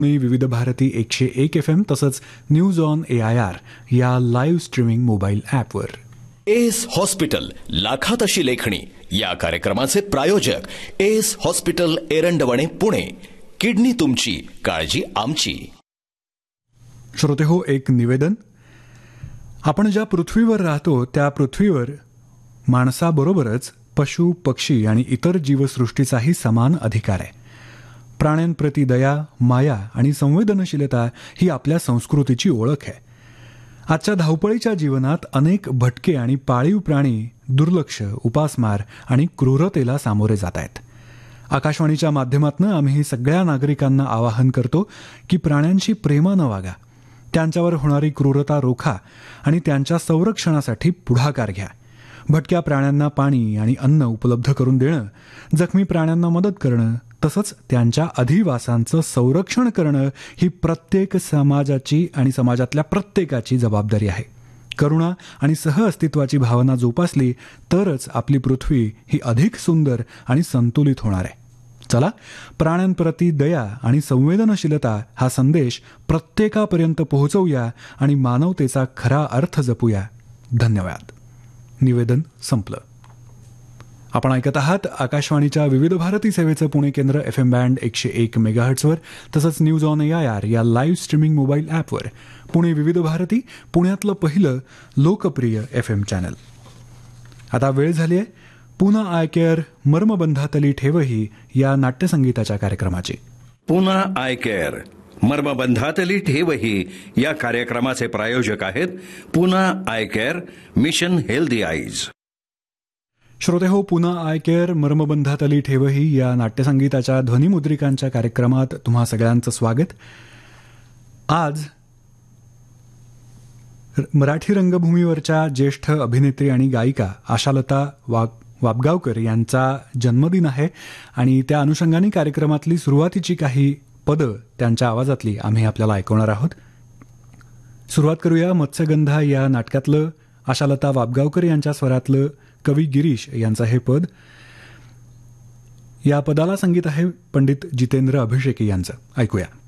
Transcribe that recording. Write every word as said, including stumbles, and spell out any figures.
मी विविध भारती एकशे एक एफ एम तसंच news on A I R या लाईव्ह स्ट्रीमिंग मोबाईल ॲपवर. एस हॉस्पिटल लाखात अशी लेखणी या कार्यक्रमाचे प्रायोजक S hospital Erandwane Pune. Kidney तुमची, काळजी आमची. श्रोते हो, एक निवेदन. आपण ज्या पृथ्वीवर राहतो त्या पृथ्वीवर माणसाबरोबरच पशु, पक्षी आणि इतर जीवसृष्टीचाही समान अधिकार आहे. प्राण्यांप्रती दया, माया आणि संवेदनशीलता ही आपल्या संस्कृतीची ओळख आहे. आजच्या धावपळीच्या जीवनात अनेक भटके आणि पाळीव प्राणी दुर्लक्ष, उपासमार आणि क्रूरतेला सामोरे जात आहेत. आकाशवाणीच्या माध्यमातून आम्ही सगळ्या नागरिकांना आवाहन करतो की प्राण्यांशी प्रेमानं वागा, त्यांच्यावर होणारी क्रूरता रोखा आणि त्यांच्या संरक्षणासाठी पुढाकार घ्या. भटक्या प्राण्यांना पाणी आणि अन्न उपलब्ध करून देणं, जखमी प्राण्यांना मदत करणं तसंच त्यांच्या अधिवासांचं संरक्षण करणं ही प्रत्येक समाजाची आणि समाजातल्या प्रत्येकाची जबाबदारी आहे. करुणा आणि सहअस्तित्वाची भावना जोपासली तरच आपली पृथ्वी ही अधिक सुंदर आणि संतुलित होणार आहे. चला, प्राण्यांप्रती दया आणि संवेदनशीलता हा संदेश प्रत्येकापर्यंत पोहोचवूया आणि मानवतेचा खरा अर्थ जपूया. धन्यवाद. निवेदन संपलं. आपण ऐकत आहात आकाशवाणीच्या विविध भारती सेवेचं पुणे केंद्र एफ एम बँड एकशे एक मेगाहर्ट्सवर तसंच news on A I R या लाईव्ह स्ट्रीमिंग मोबाईल ॲपवर. पुणे विविध भारती, पुण्यातलं पहिलं लोकप्रिय एफ एम चॅनल. आता वेळ झाली आहे पुन्हा आय केअर मर्मबंधातली ठेवही या नाट्यसंगीताच्या कार्यक्रमाची. पुन्हा आय केअर मर्मबंधातली ठेवही या कार्यक्रमाचे प्रायोजक आहेत पुन्हा I care, mission healthy eyes. श्रोते हो, पुन्हा आय केअर मर्मबंधातली ठेवही या नाट्यसंगीताच्या ध्वनिमुद्रिकांच्या कार्यक्रमात तुम्हा सगळ्यांचं स्वागत. आज मराठी रंगभूमीवरच्या ज्येष्ठ अभिनेत्री आणि गायिका आशालता वाघ वाबगावकर यांचा जन्मदिन आहे आणि त्या अनुषंगाने कार्यक्रमातली सुरुवातीची काही पदं त्यांच्या आवाजातली आम्ही आपल्याला ऐकवणार आहोत. सुरुवात करूया मत्स्यगंधा या नाटकातलं आशालता वाबगावकर यांच्या स्वरातलं कवी गिरीश यांचं हे पद. या पदाला संगीत आहे पंडित जितेंद्र अभिषेकी यांचं. ऐकूया.